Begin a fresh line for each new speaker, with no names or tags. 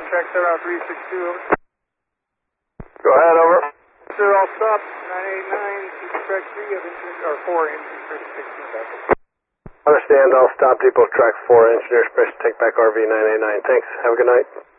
track 70362.
Go ahead, over.
Sir, I'll stop 989, keep track 3 of engineer, or 4 engineer Chris 16 back.
Understand, I'll stop Depot track 4, engineer Chris, take back RV 989. Thanks, have a good night.